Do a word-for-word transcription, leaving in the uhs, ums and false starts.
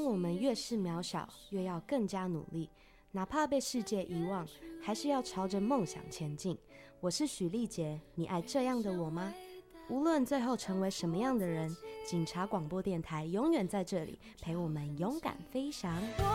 我们越是渺小，越要更加努力，哪怕被世界遗忘，还是要朝着梦想前进。我是许丽杰，你爱这样的我吗？无论最后成为什么样的人，警察广播电台永远在这里，陪我们勇敢飞翔。